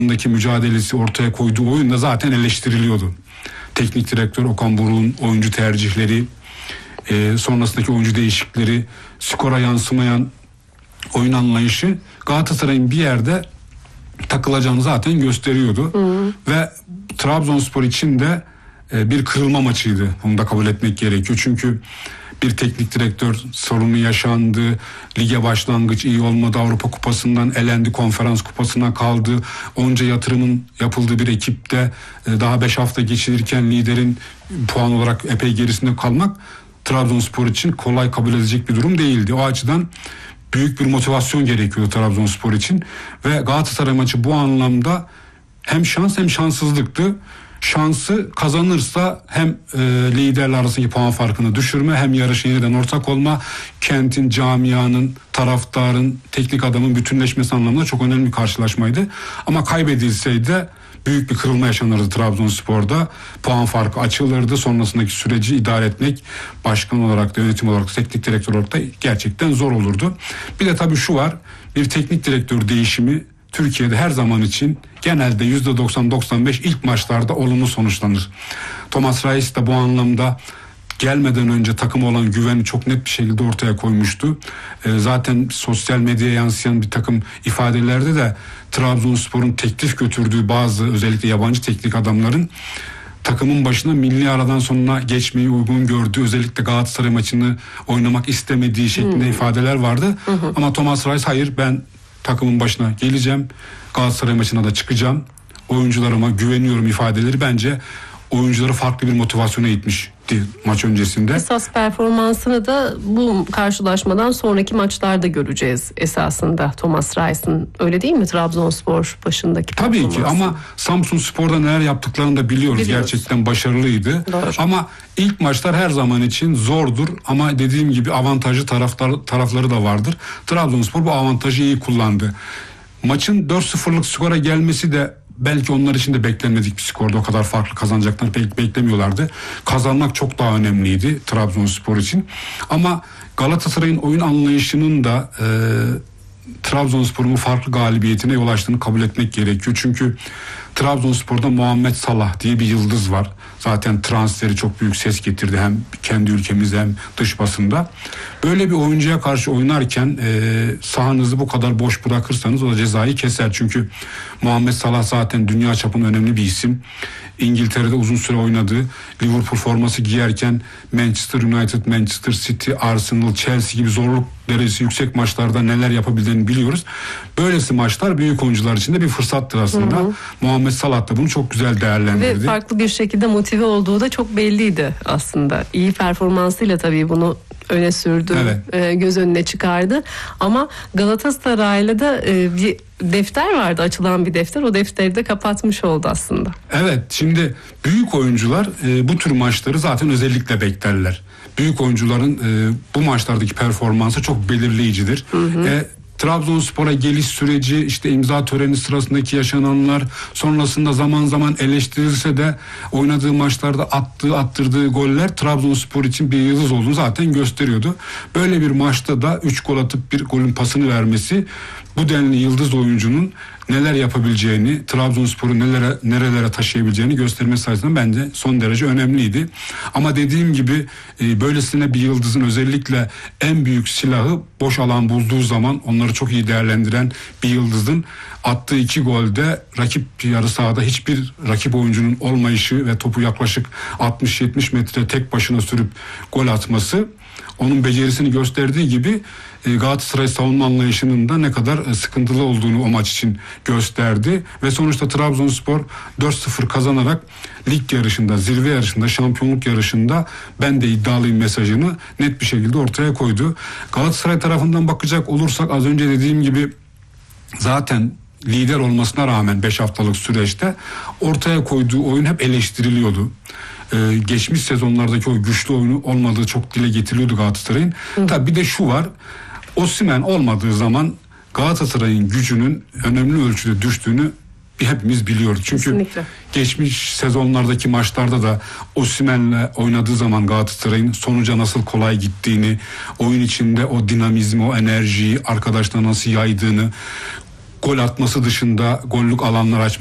mücadelesi, ortaya koyduğu oyun da zaten eleştiriliyordu. Teknik direktör Okan Buruk'un oyuncu tercihleri, sonrasındaki oyuncu değişiklikleri, skora yansımayan oyun anlayışı Galatasaray'ın bir yerde takılacağını zaten gösteriyordu. Ve Trabzonspor için de bir kırılma maçıydı. Bunu da kabul etmek gerekiyor. Çünkü bir teknik direktör sorunu yaşandı. Lige başlangıç iyi olmadı. Avrupa Kupası'ndan elendi. Konferans Kupası'na kaldı. Onca yatırımın yapıldığı bir ekipte daha 5 hafta geçirirken liderin puan olarak epey gerisinde kalmak Trabzonspor için kolay kabul edilecek bir durum değildi. O açıdan büyük bir motivasyon gerekiyordu Trabzonspor için. Ve Galatasaray maçı bu anlamda hem şans hem şanssızlıktı. Şansı kazanırsa hem liderler arasındaki puan farkını düşürme, hem yarışa yeniden ortak olma, kentin, camianın, taraftarın, teknik adamın bütünleşmesi anlamında çok önemli bir karşılaşmaydı. Ama kaybedilseydi büyük bir kırılma yaşanırdı Trabzonspor'da. Puan farkı açılırdı. Sonrasındaki süreci idare etmek başkan olarak da, yönetim olarak da, teknik direktör olarak da gerçekten zor olurdu. Bir de tabii şu var, bir teknik direktör değişimi Türkiye'de her zaman için genelde %90-95 ilk maçlarda olumlu sonuçlanır. Thomas Reis de bu anlamda gelmeden önce takıma olan güveni çok net bir şekilde ortaya koymuştu. Zaten sosyal medyaya yansıyan bir takım ifadelerde de Trabzonspor'un teklif götürdüğü bazı özellikle yabancı teknik adamların takımın başına milli aradan sonra geçmeyi uygun gördüğü, özellikle Galatasaray maçını oynamak istemediği şeklinde ifadeler vardı. Ama Thomas Reis hayır, ben takımın başına geleceğim, Galatasaray maçına da çıkacağım, oyuncularıma güveniyorum ifadeleri bence oyuncuları farklı bir motivasyona itmişti maç öncesinde. Esas performansını da bu karşılaşmadan sonraki maçlarda göreceğiz esasında Thomas Reis'in, öyle değil mi, Trabzonspor başındaki performansı? Tabii ki, ama Samsunspor'da neler yaptıklarını da biliyoruz. Gerçekten başarılıydı. Doğru. Ama ilk maçlar her zaman için zordur, ama dediğim gibi avantajlı tarafları da vardır. Trabzonspor bu avantajı iyi kullandı. Maçın 4-0'lık skora gelmesi de belki onlar için de beklenmedik bir skordu. O kadar farklı kazanacaklarını pek beklemiyorlardı. Kazanmak çok daha önemliydi Trabzonspor için. Ama Galatasaray'ın oyun anlayışının da Trabzonspor'un farklı galibiyetine yol açtığını kabul etmek gerekiyor. Çünkü Trabzonspor'da Muhammed Salah diye bir yıldız var. Zaten transferi çok büyük ses getirdi hem kendi ülkemizde hem dış basında. Böyle bir oyuncuya karşı oynarken sahanızı bu kadar boş bırakırsanız o da cezayı keser. Çünkü Muhammed Salah zaten dünya çapında önemli bir isim. İngiltere'de uzun süre oynadı. Liverpool forması giyerken Manchester United, Manchester City, Arsenal, Chelsea gibi zorluk derecesi yüksek maçlarda neler yapabildiğini biliyoruz. Böylesi maçlar büyük oyuncular için de bir fırsattır aslında. Muhammed Salah da bunu çok güzel değerlendirdi. Ve farklı bir şekilde motive olduğu da çok belliydi aslında. İyi performansıyla tabii bunu öne sürdü, göz önüne çıkardı. Ama Galatasaray'la da bir defter vardı, açılan bir defter. O defteri de kapatmış oldu aslında. Evet, şimdi büyük oyuncular bu tür maçları zaten özellikle beklerler. Büyük oyuncuların bu maçlardaki performansı çok belirleyicidir. Trabzonspor'a geliş süreci, işte imza töreni sırasındaki yaşananlar, sonrasında zaman zaman eleştirilse de oynadığı maçlarda attırdığı goller Trabzonspor için bir yıldız olduğunu zaten gösteriyordu. Böyle bir maçta da 3 gol atıp bir golün pasını vermesi bu denli yıldız oyuncunun neler yapabileceğini, Trabzonspor'u nerelere taşıyabileceğini göstermesi açısından bence son derece önemliydi. Ama dediğim gibi böylesine bir yıldızın özellikle en büyük silahı boş alan bulduğu zaman onları çok iyi değerlendiren bir yıldızın attığı 2 golde rakip yarı sahada hiçbir rakip oyuncunun olmayışı ve topu yaklaşık 60-70 metre tek başına sürüp gol atması onun becerisini gösterdiği gibi Galatasaray savunma anlayışının da ne kadar sıkıntılı olduğunu o maç için gösterdi. Ve sonuçta Trabzonspor 4-0 kazanarak lig yarışında, zirve yarışında, şampiyonluk yarışında ben de iddialıyım mesajını net bir şekilde ortaya koydu. Galatasaray tarafından bakacak olursak az önce dediğim gibi zaten lider olmasına rağmen 5 haftalık süreçte ortaya koyduğu oyun hep eleştiriliyordu. Geçmiş sezonlardaki o güçlü oyunu olmadığı çok dile getiriliyordu Galatasaray'ın. Tabii bir de şu var, Osimhen olmadığı zaman Galatasaray'ın gücünün önemli ölçüde düştüğünü hepimiz biliyoruz. Çünkü kesinlikle geçmiş sezonlardaki maçlarda da Osimhen'le oynadığı zaman Galatasaray'ın sonuca nasıl kolay gittiğini, oyun içinde o dinamizmi, o enerjiyi arkadaşlar nasıl yaydığını, gol atması dışında gollük alanlar açması